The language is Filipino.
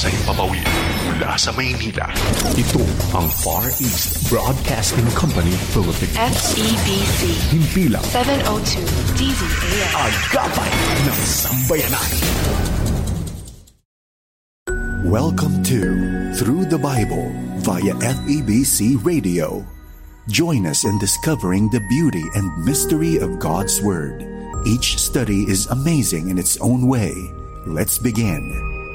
sa himpapawid mula sa Maynila. Ito ang Far East Broadcasting Company Philippines. FEBC. Himpilang 702 DZAM. Agapay ng Sambayanan. Welcome to Through the Bible via FEBC Radio. Join us in discovering the beauty and mystery of God's Word. Each study is amazing in its own way. Let's begin.